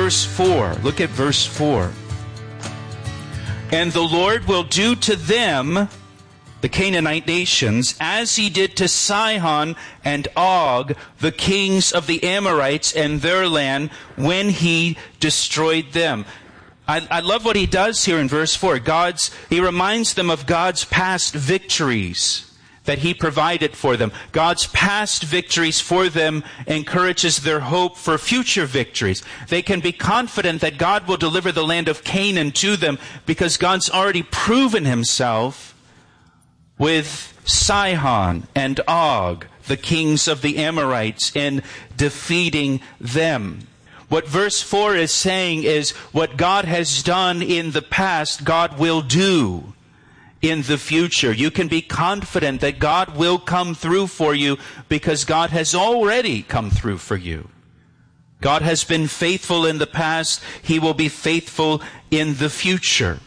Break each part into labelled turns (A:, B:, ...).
A: verse 4. Look at verse 4. And the Lord will do to them, the Canaanite nations, as he did to Sihon and Og, the kings of the Amorites and their land, when he destroyed them. I love what he does here in verse 4. He reminds them of God's past victories that he provided for them. God's past victories for them encourages their hope for future victories. They can be confident that God will deliver the land of Canaan to them because God's already proven himself with Sihon and Og, the kings of the Amorites, in defeating them. What verse 4 is saying is what God has done in the past, God will do in the future. You can be confident that God will come through for you because God has already come through for you. God has been faithful in the past. He will be faithful in the future.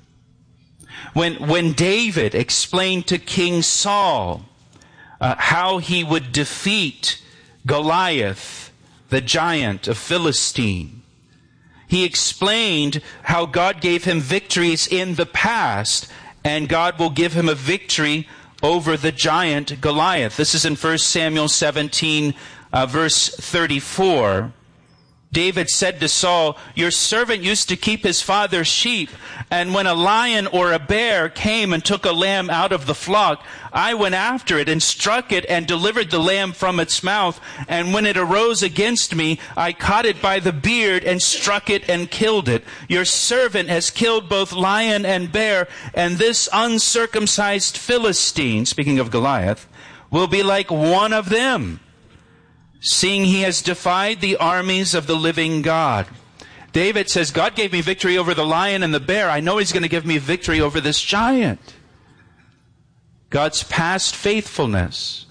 A: When David explained to King Saul how he would defeat Goliath, the giant of Philistine, he explained how God gave him victories in the past, and God will give him a victory over the giant Goliath. This is in 1 Samuel 17, verse 34. David said to Saul, "Your servant used to keep his father's sheep, and when a lion or a bear came and took a lamb out of the flock, I went after it and struck it and delivered the lamb from its mouth. And when it arose against me, I caught it by the beard and struck it and killed it. Your servant has killed both lion and bear, and this uncircumcised Philistine," speaking of Goliath, "will be like one of them, seeing he has defied the armies of the living God." David says, God gave me victory over the lion and the bear. I know he's going to give me victory over this giant. God's past faithfulness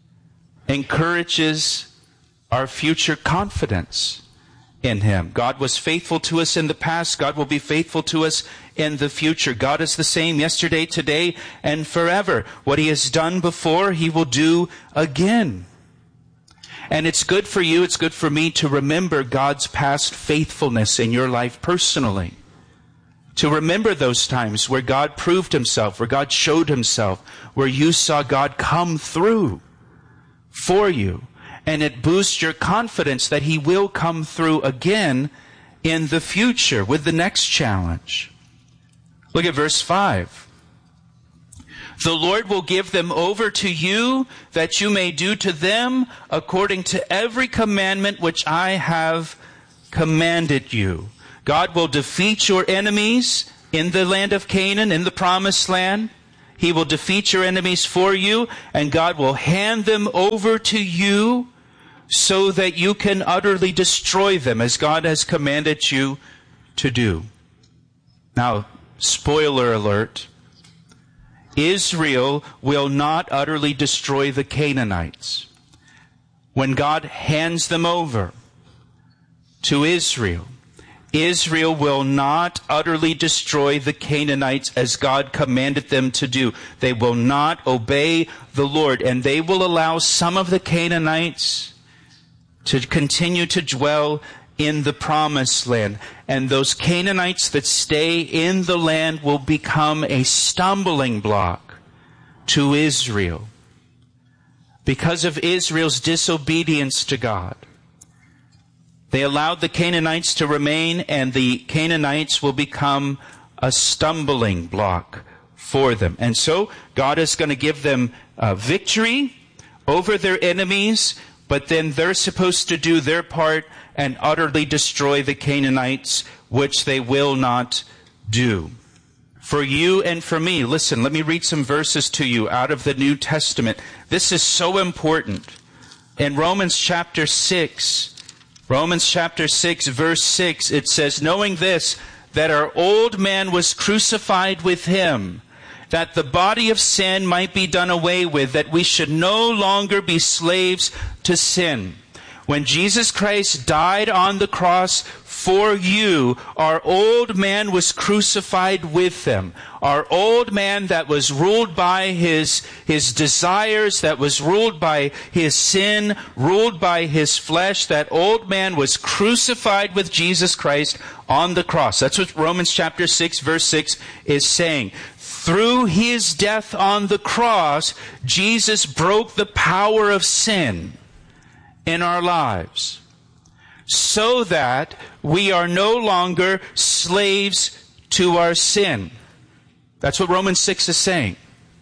A: encourages our future confidence in him. God was faithful to us in the past. God will be faithful to us in the future. God is the same yesterday, today, and forever. What he has done before, he will do again. And it's good for you, it's good for me to remember God's past faithfulness in your life personally. To remember those times where God proved himself, where God showed himself, where you saw God come through for you. And it boosts your confidence that he will come through again in the future with the next challenge. Look at verse 5. The Lord will give them over to you, that you may do to them according to every commandment which I have commanded you. God will defeat your enemies in the land of Canaan, in the promised land. He will defeat your enemies for you, and God will hand them over to you so that you can utterly destroy them as God has commanded you to do. Now, spoiler alert. Israel will not utterly destroy the Canaanites. When God hands them over to Israel, Israel will not utterly destroy the Canaanites as God commanded them to do. They will not obey the Lord, and they will allow some of the Canaanites to continue to dwell in the promised land. And those Canaanites that stay in the land will become a stumbling block to Israel because of Israel's disobedience to God. They allowed the Canaanites to remain, and the Canaanites will become a stumbling block for them. And so God is going to give them victory over their enemies, but then they're supposed to do their part and utterly destroy the Canaanites, which they will not do. For you and for me, listen, let me read some verses to you out of the New Testament. This is so important. In Romans chapter 6, verse 6, it says, "Knowing this, that our old man was crucified with him, that the body of sin might be done away with, that we should no longer be slaves to sin." When Jesus Christ died on the cross for you, our old man was crucified with him. Our old man that was ruled by his desires, that was ruled by his sin, ruled by his flesh, that old man was crucified with Jesus Christ on the cross. That's what Romans chapter 6, verse 6 is saying. Through his death on the cross, Jesus broke the power of sin in our lives, so that we are no longer slaves to our sin. That's what Romans 6 is saying.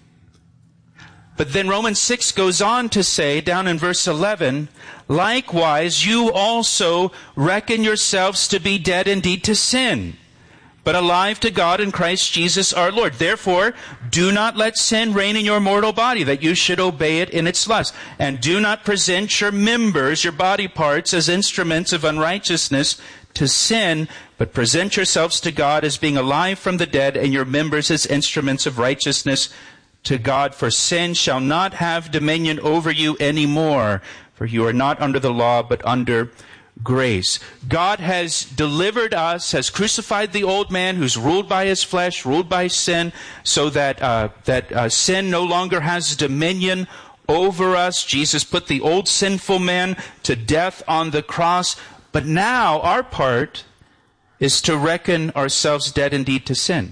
A: But then Romans 6 goes on to say, down in verse 11, likewise you also reckon yourselves to be dead indeed to sin, but alive to God in Christ Jesus our Lord. Therefore, do not let sin reign in your mortal body, that you should obey it in its lust. And do not present your members, your body parts, as instruments of unrighteousness to sin, but present yourselves to God as being alive from the dead, and your members as instruments of righteousness to God. For sin shall not have dominion over you anymore, for you are not under the law, but under grace. God has delivered us, has crucified the old man who's ruled by his flesh, ruled by sin, so that sin no longer has dominion over us. Jesus put the old sinful man to death on the cross. But now our part is to reckon ourselves dead indeed to sin.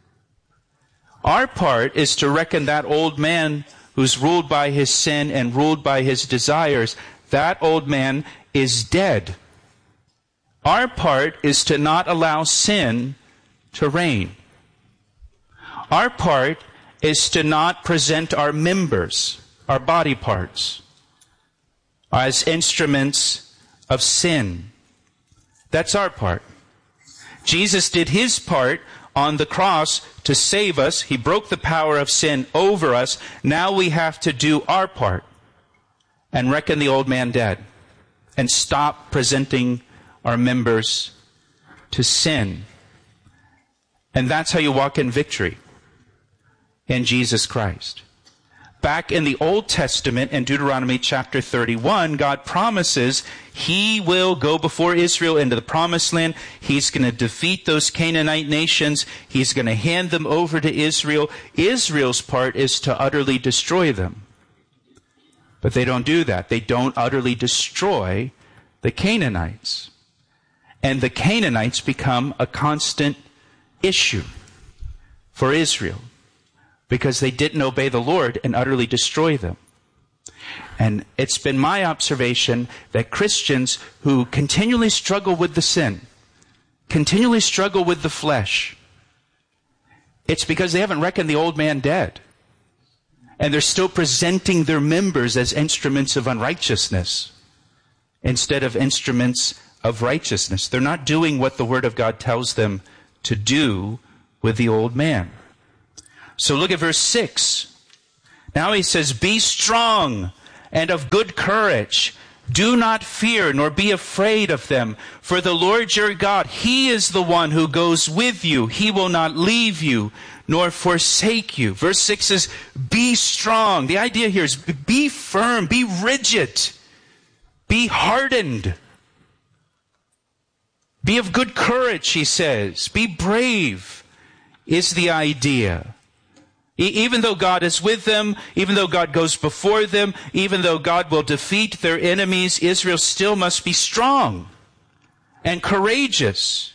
A: Our part is to reckon that old man who's ruled by his sin and ruled by his desires, that old man is dead. Our part is to not allow sin to reign. Our part is to not present our members, our body parts, as instruments of sin. That's our part. Jesus did his part on the cross to save us. He broke the power of sin over us. Now we have to do our part and reckon the old man dead, and stop presenting our members to sin. And that's how you walk in victory in Jesus Christ. Back in the Old Testament, in Deuteronomy chapter 31, God promises He will go before Israel into the promised land. He's going to defeat those Canaanite nations. He's going to hand them over to Israel. Israel's part is to utterly destroy them. But they don't do that. They don't utterly destroy the Canaanites. And the Canaanites become a constant issue for Israel, because they didn't obey the Lord and utterly destroy them. And it's been my observation that Christians who continually struggle with the sin, continually struggle with the flesh, it's because they haven't reckoned the old man dead. And they're still presenting their members as instruments of unrighteousness instead of instruments of righteousness. They're not doing what the Word of God tells them to do with the old man. So look at verse 6. Now he says, "Be strong and of good courage. Do not fear, nor be afraid of them. For the Lord your God, He is the one who goes with you. He will not leave you, nor forsake you." Verse 6 says, be strong. The idea here is be firm, be rigid, be hardened. Be of good courage, he says. Be brave is the idea. Even though God is with them, even though God goes before them, even though God will defeat their enemies, Israel still must be strong and courageous.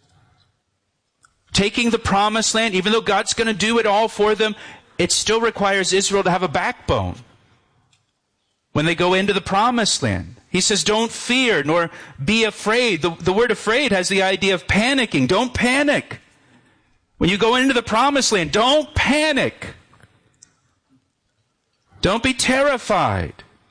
A: Taking the promised land, even though God's going to do it all for them, it still requires Israel to have a backbone when they go into the promised land. He says, don't fear nor be afraid. The word afraid has the idea of panicking. Don't panic. When you go into the promised land, don't panic. Don't be terrified.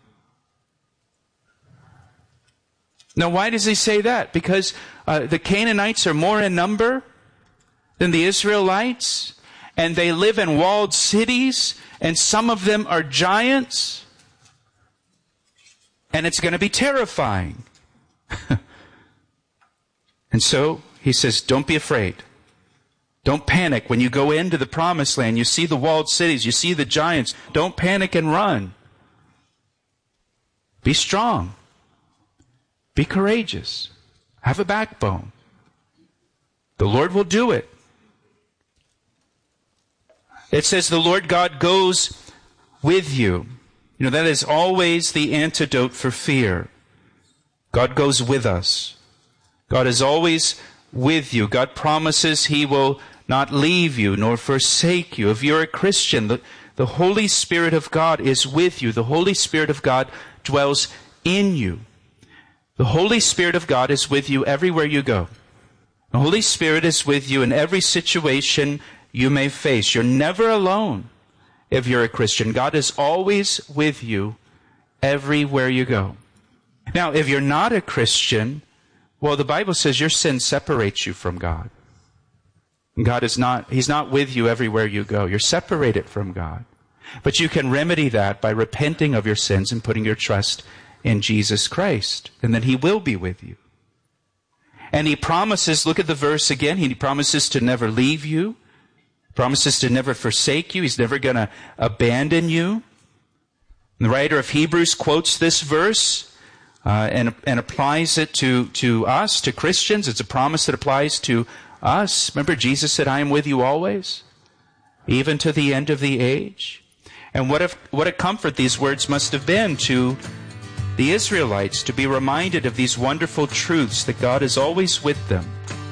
A: Now, why does he say that? Because the Canaanites are more in number than the Israelites, and they live in walled cities, and some of them are giants, and it's going to be terrifying. And so he says, don't be afraid. Don't panic. When you go into the promised land, you see the walled cities, you see the giants. Don't panic and run. Be strong. Be courageous. Have a backbone. The Lord will do it. It says the Lord God goes with you. You know, that is always the antidote for fear. God goes with us. God is always with you. God promises He will not leave you nor forsake you. If you're a Christian, the Holy Spirit of God is with you. The Holy Spirit of God dwells in you. The Holy Spirit of God is with you everywhere you go. The Holy Spirit is with you in every situation you may face. You're never alone if you're a Christian. God is always with you everywhere you go. Now, if you're not a Christian, well, the Bible says your sin separates you from God. He's not with you everywhere you go. You're separated from God. But you can remedy that by repenting of your sins and putting your trust in Jesus Christ. And then He will be with you. And He promises, look at the verse again, He promises to never leave you. Promises to never forsake you. He's never going to abandon you. And the writer of Hebrews quotes this verse and applies it to us, to Christians. It's a promise that applies to us. Remember, Jesus said, I am with you always, even to the end of the age. And what a comfort these words must have been to the Israelites, to be reminded of these wonderful truths that God is always with them.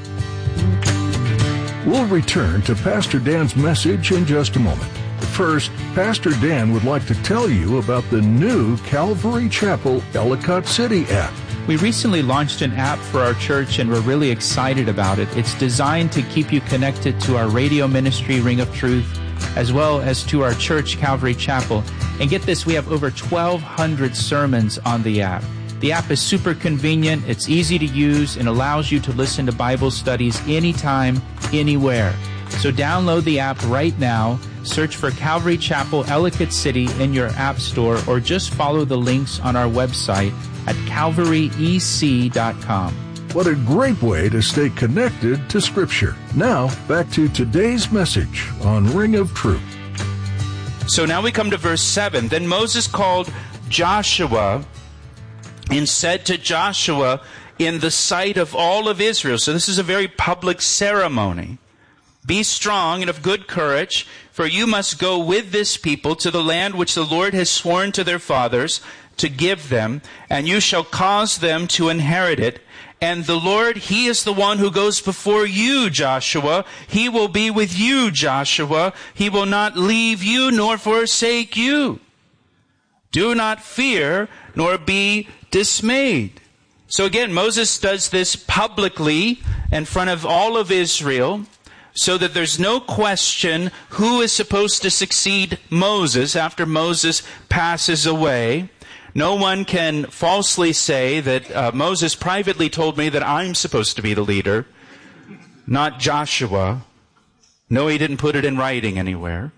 B: We'll return to Pastor Dan's message in just a moment. First, Pastor Dan would like to tell you about the new Calvary Chapel Ellicott City app.
C: We recently launched an app for our church and we're really excited about it. It's designed to keep you connected to our radio ministry, Ring of Truth, as well as to our church, Calvary Chapel. And get this, we have over 1,200 sermons on the app. The app is super convenient, it's easy to use, and allows you to listen to Bible studies anytime, anywhere. So download the app right now, search for Calvary Chapel Ellicott City in your app store, or just follow the links on our website at calvaryec.com.
B: What a great way to stay connected to Scripture. Now, back to today's message on Ring of Truth.
A: So now we come to verse 7. Then Moses called Joshua and said to Joshua in the sight of all of Israel. So this is a very public ceremony. Be strong and of good courage, for you must go with this people to the land which the Lord has sworn to their fathers to give them, and you shall cause them to inherit it. And the Lord, He is the one who goes before you, Joshua. He will be with you, Joshua. He will not leave you nor forsake you. Do not fear nor be dismayed. So again, Moses does this publicly in front of all of Israel, so that there's no question who is supposed to succeed Moses after Moses passes away. No one can falsely say that Moses privately told me that I'm supposed to be the leader, not Joshua. No, he didn't put it in writing anywhere.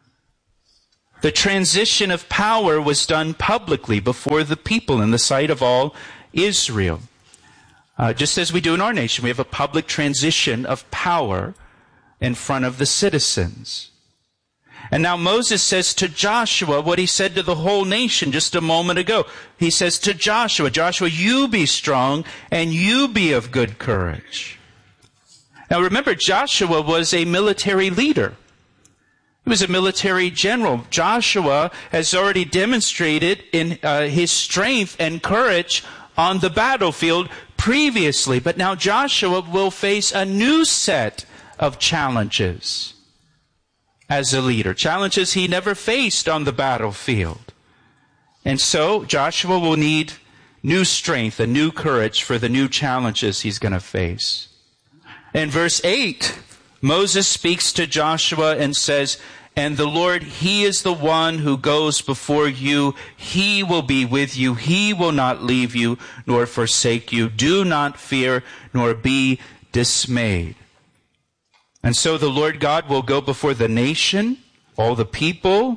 A: The transition of power was done publicly before the people in the sight of all Israel. Just as we do in our nation, we have a public transition of power in front of the citizens. And now Moses says to Joshua what he said to the whole nation just a moment ago. He says to Joshua, Joshua, you be strong and you be of good courage. Now remember, Joshua was a military leader. He was a military general. Joshua has already demonstrated in his strength and courage on the battlefield previously. But now Joshua will face a new set of challenges as a leader. Challenges he never faced on the battlefield. And so Joshua will need new strength and new courage for the new challenges he's going to face. In verse 8, Moses speaks to Joshua and says, and the Lord, He is the one who goes before you. He will be with you. He will not leave you nor forsake you. Do not fear nor be dismayed. And so the Lord God will go before the nation, all the people,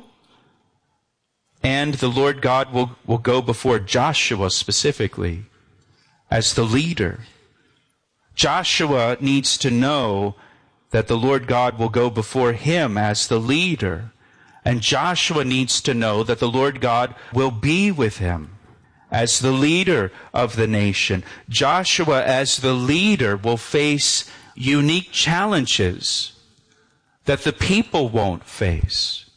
A: and the Lord God will go before Joshua specifically as the leader. Joshua needs to know that the Lord God will go before him as the leader. And Joshua needs to know that the Lord God will be with him as the leader of the nation. Joshua, as the leader, will face unique challenges that the people won't face.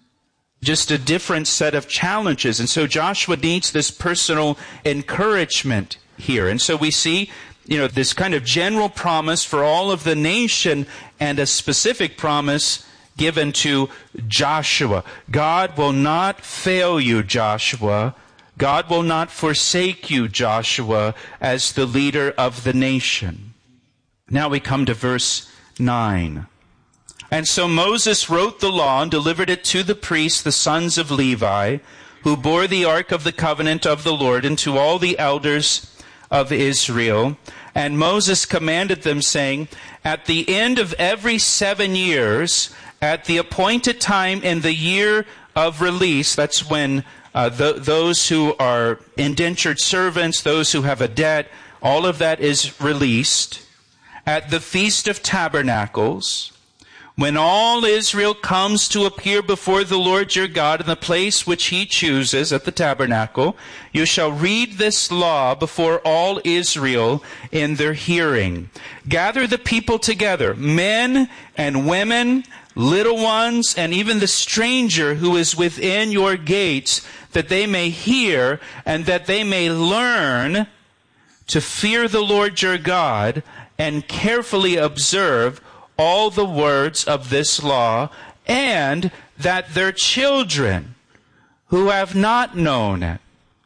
A: Just a different set of challenges. And so Joshua needs this personal encouragement here. And so we see, this kind of general promise for all of the nation and a specific promise given to Joshua. God will not fail you, Joshua. God will not forsake you, Joshua, as the leader of the nation. Now we come to verse 9. And so Moses wrote the law and delivered it to the priests, the sons of Levi, who bore the ark of the covenant of the Lord, and to all the elders of Israel. And Moses commanded them, saying, at the end of every 7 years, at the appointed time in the year of release, that's when those who are indentured servants, those who have a debt, all of that is released. At the Feast of Tabernacles, when all Israel comes to appear before the Lord your God in the place which he chooses at the tabernacle, you shall read this law before all Israel in their hearing. Gather the people together, men and women, little ones, and even the stranger who is within your gates, that they may hear and that they may learn to fear the Lord your God and carefully observe all the words of this law, and that their children who have not known it,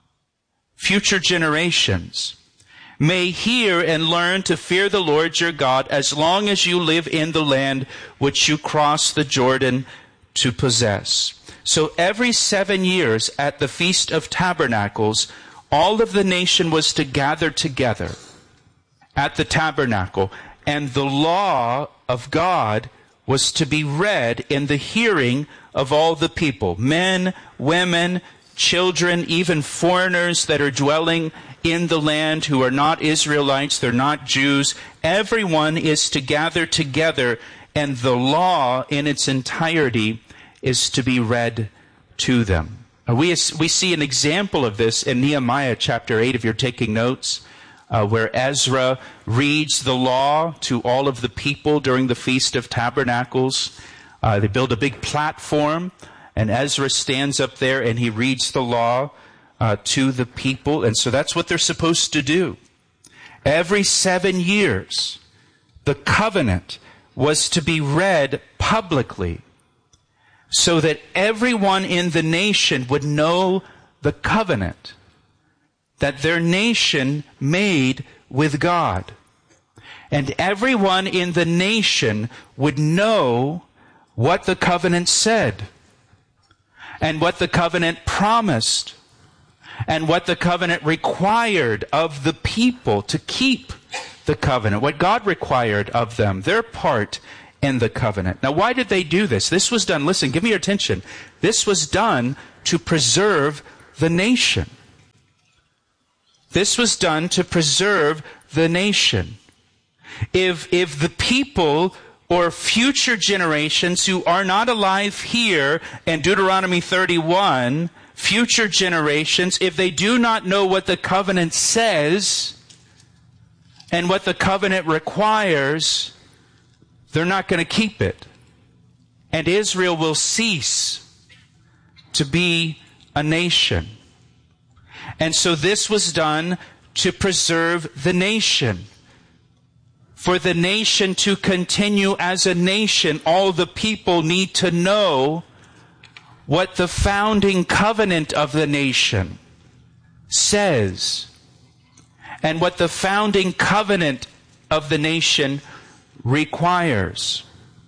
A: future generations, may hear and learn to fear the Lord your God as long as you live in the land which you cross the Jordan to possess. So every 7 years at the Feast of Tabernacles, all of the nation was to gather together at the tabernacle, and the law of God was to be read in the hearing of all the people, men, women, children, even foreigners that are dwelling in the land who are not Israelites, they're not Jews. Everyone is to gather together, and the law in its entirety is to be read to them. We see an example of this in Nehemiah chapter 8, if you're taking notes, where Ezra reads the law to all of the people during the Feast of Tabernacles. They build a big platform, and Ezra stands up there and he reads the law to the people. And so that's what they're supposed to do. Every 7 years, the covenant was to be read publicly so that everyone in the nation would know the covenant that their nation made with God. And everyone in the nation would know what the covenant said, and what the covenant promised, and what the covenant required of the people to keep the covenant, what God required of them, their part in the covenant. Now, why did they do this? This was done, listen, give me your attention. This was done to preserve the nation. This was done to preserve the nation. If the people or future generations who are not alive here in Deuteronomy 31, future generations, if they do not know what the covenant says and what the covenant requires, they're not going to keep it. And Israel will cease to be a nation. And so this was done to preserve the nation. For the nation to continue as a nation, all the people need to know what the founding covenant of the nation says, and what the founding covenant of the nation requires.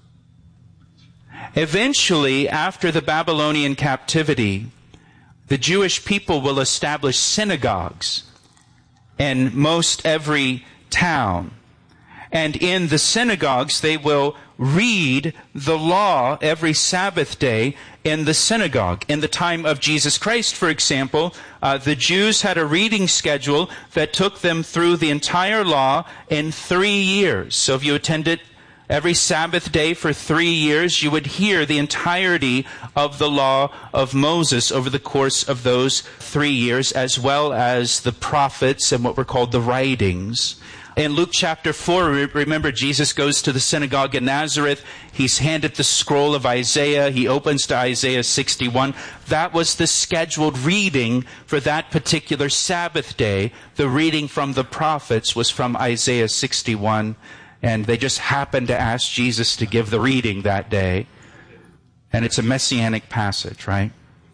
A: Eventually, after the Babylonian captivity, the Jewish people will establish synagogues in most every town. And in the synagogues, they will read the law every Sabbath day in the synagogue. In the time of Jesus Christ, for example, the Jews had a reading schedule that took them through the entire law in 3 years. So if you attended Every Sabbath day for 3 years, you would hear the entirety of the law of Moses over the course of those 3 years, as well as the prophets and what were called the writings. In Luke chapter 4, remember Jesus goes to the synagogue in Nazareth. He's handed the scroll of Isaiah. He opens to Isaiah 61. That was the scheduled reading for that particular Sabbath day. The reading from the prophets was from Isaiah 61. And they just happened to ask Jesus to give the reading that day. And it's a messianic passage, right?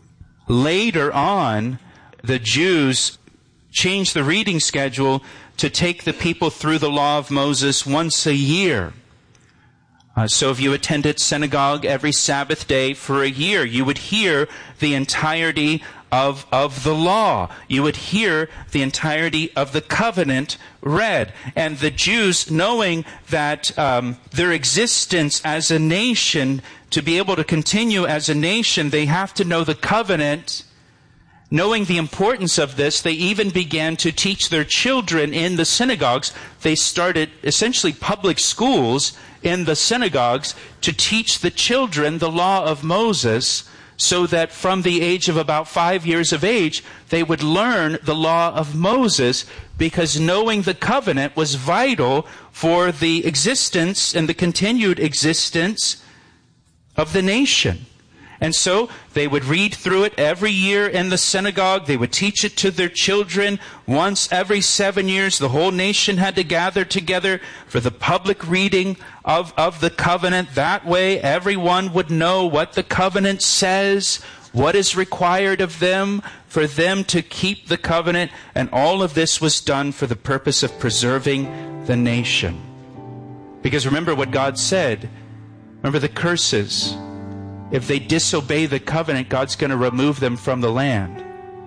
A: Later on, the Jews changed the reading schedule to take the people through the law of Moses once a year. So if you attended synagogue every Sabbath day for a year, you would hear the entirety of the law. You would hear the entirety of the covenant read. And the Jews, knowing that their existence as a nation, to be able to continue as a nation, they have to know the covenant. Knowing the importance of this, they even began to teach their children in the synagogues. They started essentially public schools in the synagogues to teach the children the law of Moses, so that from the age of about 5 years of age, they would learn the law of Moses, because knowing the covenant was vital for the existence and the continued existence of the nation. And so they would read through it every year in the synagogue. They would teach it to their children. Once every 7 years, the whole nation had to gather together for the public reading of the covenant. That way, everyone would know what the covenant says, what is required of them, for them to keep the covenant. And all of this was done for the purpose of preserving the nation. Because remember what God said. Remember the curses. If they disobey the covenant, God's going to remove them from the land.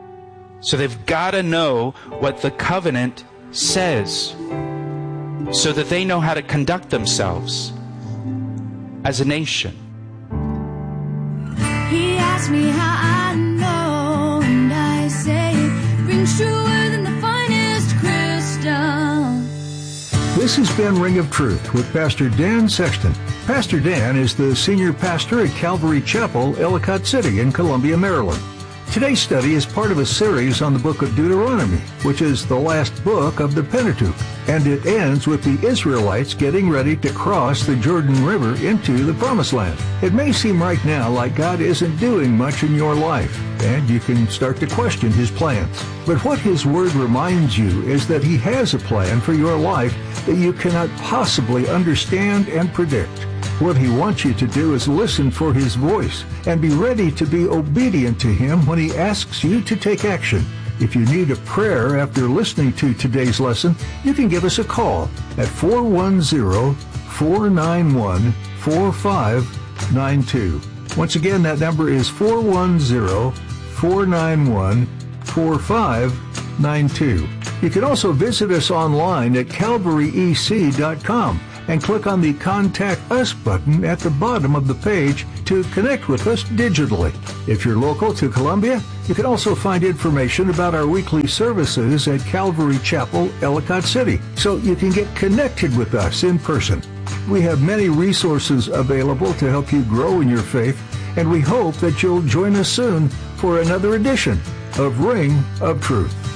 A: So they've got to know what the covenant says, so that they know how to conduct themselves as a nation.
D: He asked me how I know, and I say it rings truer than the finest crystal.
B: This has been Ring of Truth with Pastor Dan Sexton. Pastor Dan is the senior pastor at Calvary Chapel, Ellicott City in Columbia, Maryland. Today's study is part of a series on the book of Deuteronomy, which is the last book of the Pentateuch, and it ends with the Israelites getting ready to cross the Jordan River into the Promised Land. It may seem right now like God isn't doing much in your life, and you can start to question His plans. But what His Word reminds you is that He has a plan for your life that you cannot possibly understand and predict. What He wants you to do is listen for His voice and be ready to be obedient to Him when He asks you to take action. If you need a prayer after listening to today's lesson, you can give us a call at 410-491-4592. Once again, that number is 410-491-4592. You can also visit us online at calvaryec.com and click on the Contact Us button at the bottom of the page to connect with us digitally. If you're local to Columbia, you can also find information about our weekly services at Calvary Chapel, Ellicott City, so you can get connected with us in person. We have many resources available to help you grow in your faith, and we hope that you'll join us soon for another edition of Ring of Truth.